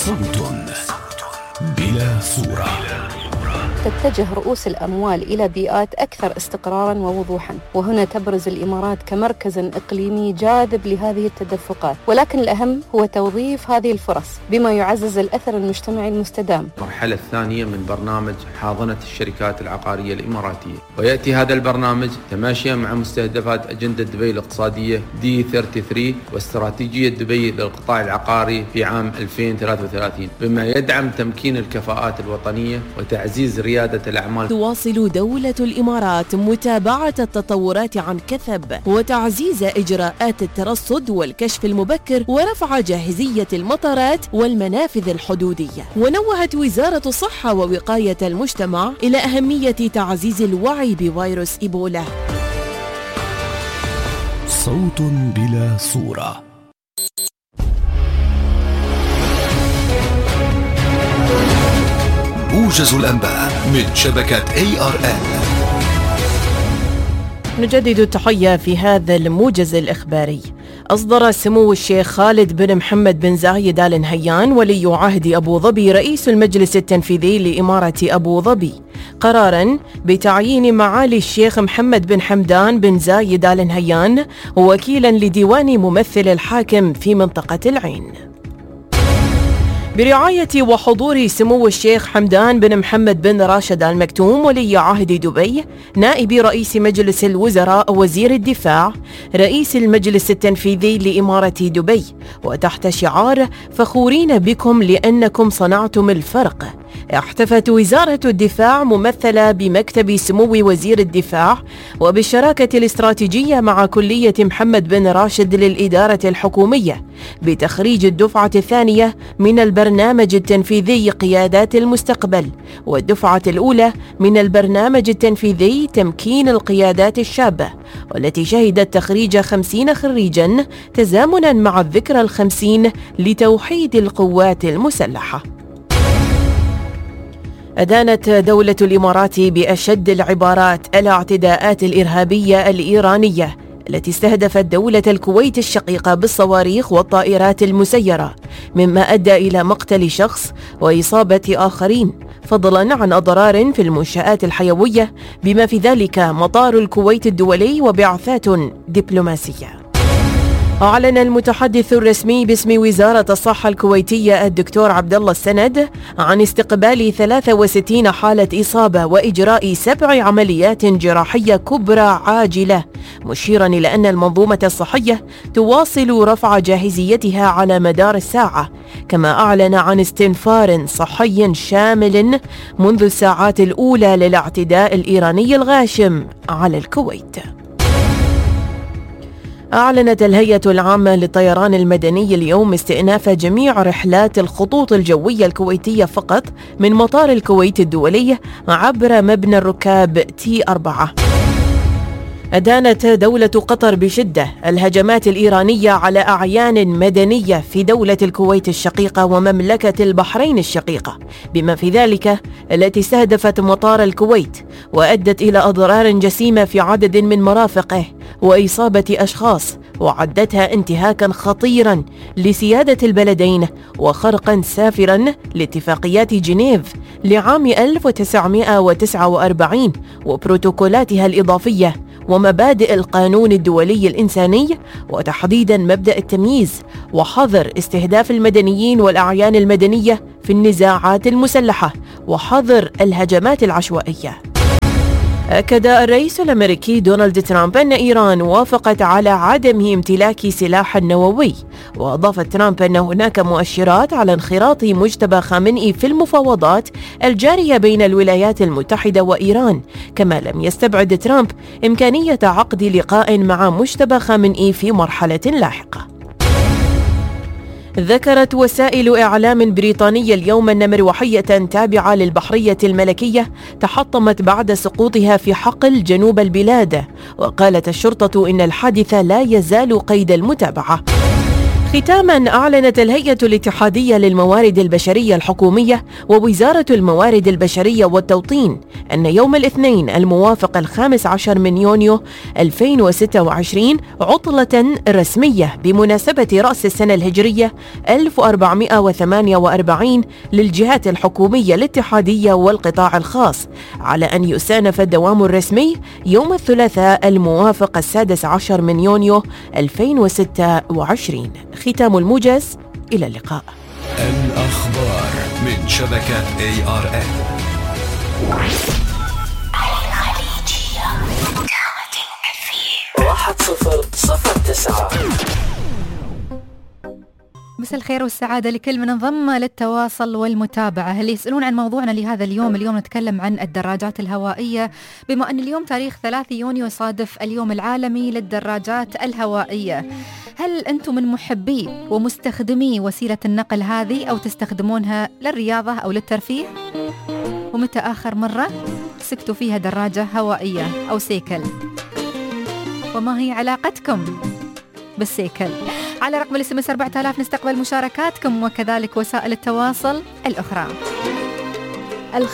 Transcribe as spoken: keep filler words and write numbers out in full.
صوت بلا صورة. تتجه رؤوس الأموال إلى بيئات أكثر استقراراً ووضوحاً، وهنا تبرز الإمارات كمركز إقليمي جاذب لهذه التدفقات، ولكن الأهم هو توظيف هذه الفرص بما يعزز الأثر المجتمعي المستدام. المرحلة الثانية من برنامج حاضنة الشركات العقارية الإماراتية، ويأتي هذا البرنامج تماشيا مع مستهدفات أجندة دبي الاقتصادية دي ثلاثة وثلاثين واستراتيجية دبي للقطاع العقاري في عام ألفين وثلاثة وثلاثين، بما يدعم تمكين الكفاءات الوطنية وتعزيز ريادة الأعمال. تواصل دولة الإمارات متابعة التطورات عن كثب وتعزيز إجراءات الترصد والكشف المبكر ورفع جاهزية المطارات والمنافذ الحدودية. ونوهت وزارة الصحة ووقاية المجتمع إلى أهمية تعزيز الوعي بفيروس إيبولا. صوت بلا صورة. موجز الأنباء من شبكة إيه آر إن. نجدد التحية في هذا الموجز الإخباري. أصدر سمو الشيخ خالد بن محمد بن زايد آل نهيان ولي عهد أبو ظبي رئيس المجلس التنفيذي لإمارة أبو ظبي قراراً بتعيين معالي الشيخ محمد بن حمدان بن زايد آل نهيان وكيلاً لديوان ممثل الحاكم في منطقة العين. برعاية وحضور سمو الشيخ حمدان بن محمد بن راشد آل مكتوم ولي عهد دبي نائب رئيس مجلس الوزراء وزير الدفاع رئيس المجلس التنفيذي لإمارة دبي، وتحت شعار فخورين بكم لأنكم صنعتم الفرق، احتفت وزارة الدفاع ممثلة بمكتب سمو وزير الدفاع وبالشراكة الاستراتيجية مع كلية محمد بن راشد للإدارة الحكومية بتخريج الدفعة الثانية من البرنامج التنفيذي قيادات المستقبل، والدفعة الأولى من البرنامج التنفيذي تمكين القيادات الشابة، والتي شهدت تخريج خمسين خريجاً تزامناً مع الذكرى الخمسين لتوحيد القوات المسلحة. أدانت دولة الإمارات بأشد العبارات الاعتداءات الإرهابية الإيرانية التي استهدفت دولة الكويت الشقيقة بالصواريخ والطائرات المسيرة، مما أدى إلى مقتل شخص وإصابة آخرين، فضلاً عن أضرار في المنشآت الحيوية بما في ذلك مطار الكويت الدولي وبعثات دبلوماسية. أعلن المتحدث الرسمي باسم وزارة الصحة الكويتية الدكتور عبد الله السند عن استقبال ثلاث وستين حالة إصابة وإجراء سبع عمليات جراحية كبرى عاجلة، مشيرا إلى أن المنظومة الصحية تواصل رفع جاهزيتها على مدار الساعة، كما أعلن عن استنفار صحي شامل منذ الساعات الأولى للاعتداء الإيراني الغاشم على الكويت. أعلنت الهيئة العامة للطيران المدني اليوم استئناف جميع رحلات الخطوط الجوية الكويتية فقط من مطار الكويت الدولي عبر مبنى الركاب تي أربعة. أدانت دولة قطر بشدة الهجمات الإيرانية على أعيان مدنية في دولة الكويت الشقيقة ومملكة البحرين الشقيقة، بما في ذلك التي استهدفت مطار الكويت وأدت إلى أضرار جسيمة في عدد من مرافقه وإصابة أشخاص، وعدتها انتهاكا خطيرا لسيادة البلدين وخرقا سافرا لاتفاقيات جنيف لعام ألف وتسعمائة وتسعة وأربعين وبروتوكولاتها الإضافية ومبادئ القانون الدولي الإنساني، وتحديدا مبدأ التمييز وحظر استهداف المدنيين والأعيان المدنية في النزاعات المسلحة وحظر الهجمات العشوائية. أكد الرئيس الأمريكي دونالد ترامب أن إيران وافقت على عدم امتلاك سلاح نووي، وأضاف ترامب أن هناك مؤشرات على انخراط مجتبى خامنئي في المفاوضات الجارية بين الولايات المتحدة وإيران، كما لم يستبعد ترامب إمكانية عقد لقاء مع مجتبى خامنئي في مرحلة لاحقة. ذكرت وسائل إعلام بريطانية اليوم أن مروحية تابعة للبحرية الملكية تحطمت بعد سقوطها في حقل جنوب البلاد، وقالت الشرطة إن الحادث لا يزال قيد المتابعة. ختاما، أعلنت الهيئة الاتحادية للموارد البشرية الحكومية ووزارة الموارد البشرية والتوطين أن يوم الاثنين الموافق الخامس عشر من يونيو ألفين وستة وعشرين عطلة رسمية بمناسبة رأس السنة الهجرية ألف وأربعمائة وثمانية وأربعين للجهات الحكومية الاتحادية والقطاع الخاص، على أن يستأنف الدوام الرسمي يوم الثلاثاء الموافق السادس عشر من يونيو ألفين وستة وعشرين. ختام الموجز، إلى اللقاء. الأخبار من شبكة إيه آر إن. واحد صفر صفر تسعة. مساء الخير والسعادة لكل من انضم للتواصل والمتابعة. اللي يسألون عن موضوعنا لهذا اليوم، اليوم نتكلم عن الدراجات الهوائية، بما أن اليوم تاريخ ثلاثة يونيو يصادف اليوم العالمي للدراجات الهوائية. هل أنتم من محبي ومستخدمي وسيلة النقل هذه، أو تستخدمونها للرياضة أو للترفيه؟ ومتى آخر مرة سكتوا فيها دراجة هوائية أو سيكل؟ وما هي علاقتكم بالسيكل؟ على رقم الاس ام اس أربعة آلاف نستقبل مشاركاتكم، وكذلك وسائل التواصل الأخرى.